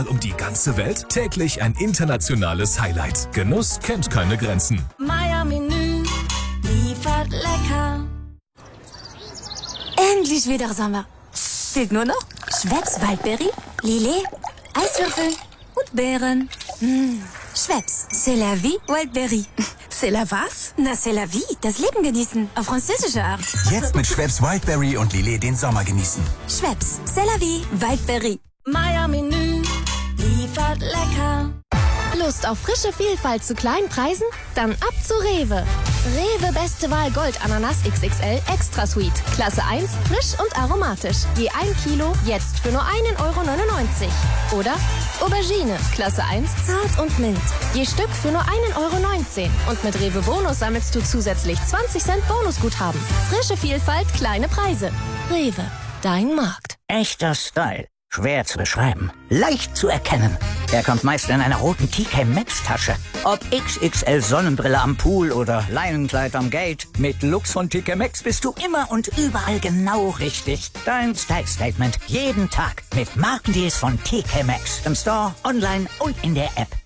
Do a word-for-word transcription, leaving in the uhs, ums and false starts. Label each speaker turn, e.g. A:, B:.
A: Um die ganze Welt täglich ein internationales Highlight. Genuss kennt keine Grenzen.
B: Meier Menü liefert lecker.
C: Endlich wieder Sommer. Fehlt nur noch Schweppes Waldberry, Lillet, Eiswürfel und Beeren. Mmh. Schweppes, c'est la vie, Wildberry.
B: C'est la was?
C: Na, c'est la vie, das Leben genießen, auf französische Art.
D: Jetzt mit Schweppes Wildberry und Lillet den Sommer genießen.
C: Schweppes, c'est la vie, Wildberry.
B: Meier Menü liefert lecker.
E: Lust auf frische Vielfalt zu kleinen Preisen? Dann ab zu Rewe. Rewe Beste Wahl Gold Ananas X X L Extra Sweet. Klasse eins, frisch und aromatisch. Je ein Kilo, jetzt für nur einen Euro neunundneunzig. Oder Aubergine, Klasse eins, zart und mild. Je Stück für nur einen Euro neunzehn. Und mit Rewe Bonus sammelst du zusätzlich zwanzig Cent Bonusguthaben. Frische Vielfalt, kleine Preise. Rewe, dein Markt.
F: Echter Style. Schwer zu beschreiben, leicht zu erkennen. Er kommt meist in einer roten T K Maxx Tasche. Ob X X L Sonnenbrille am Pool oder Leinenkleid am Gate, mit Looks von T K Maxx bist du immer und überall genau richtig. Dein Style Statement jeden Tag mit Markendeals von T K Maxx. Im Store, online und in der App.